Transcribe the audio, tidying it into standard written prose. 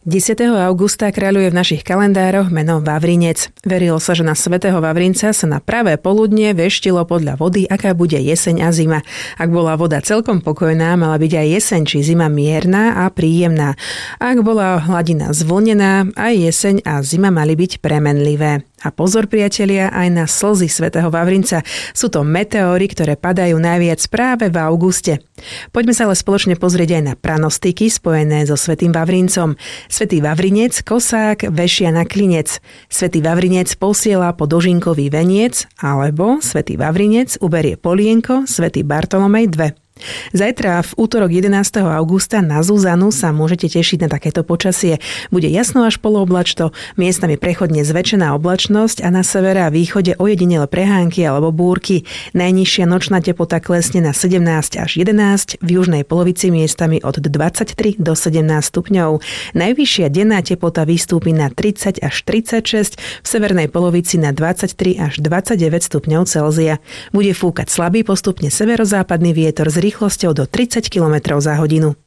10. augusta kráľuje v našich kalendároch meno Vavrinec. Verilo sa, že na svätého Vavrinca sa na pravé poludnie veštilo podľa vody, aká bude jeseň a zima. Ak bola voda celkom pokojná, mala byť aj jeseň či zima mierna a príjemná. Ak bola hladina zvlnená, aj jeseň a zima mali byť premenlivé. A pozor, priatelia, aj na slzy svätého Vavrinca. Sú to meteóry, ktoré padajú najviac práve v auguste. Poďme sa ale spoločne pozrieť aj na pranostiky spojené so svätým Vavrincom. Svätý Vavrinec kosák vešia na klinec. Svätý Vavrinec posiela po dožinkový veniec, alebo svätý Vavrinec uberie polienko, svätý Bartolomej 2. Zajtra v útorok 11. augusta na Zuzanu sa môžete tešiť na takéto počasie. Bude jasno až polooblačno, miestami prechodne zväčšená oblačnosť a na severe a východe ojedinele prehánky alebo búrky. Najnižšia nočná teplota klesne na 17 až 11, v južnej polovici miestami od 23 do 17 stupňov. Najvyššia denná teplota vystúpi na 30 až 36, v severnej polovici na 23 až 29 stupňov Celzia. Bude fúkať slabý postupne severozápadný vietor s rýchlosťou do 30 km za hodinu.